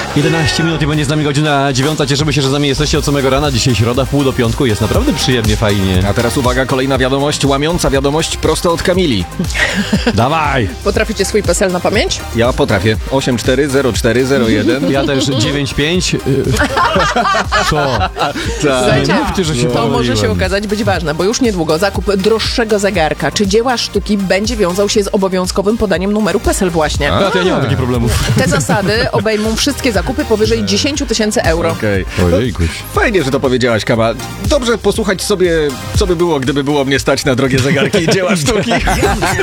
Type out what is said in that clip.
11 minut i będzie z nami godzina 9. Cieszymy się, że z nami jesteście od samego rana. Dzisiaj środa, 4:30. Jest naprawdę przyjemnie, fajnie. A teraz uwaga, kolejna wiadomość, łamiąca wiadomość prosto od Kamili. Dawaj! Potraficie swój PESEL na pamięć? Ja potrafię. 840401. Ja też 9-5. Co? Słuchajcie, mówcie, że się to może się pomyliłem. okazać być ważne, bo już niedługo zakup droższego zegarka czy dzieła sztuki będzie wiązał się z obowiązkowym podaniem numeru PESEL właśnie. A to ja nie mam takich problemów. Te zasady obejmą wszystkie zakupy powyżej 10 000 euro. Okej. Ojejkuś. Fajnie, że to powiedziałaś, Kama. Dobrze posłuchać sobie, co by było, gdyby było mnie stać na drogie zegarki i dzieła sztuki.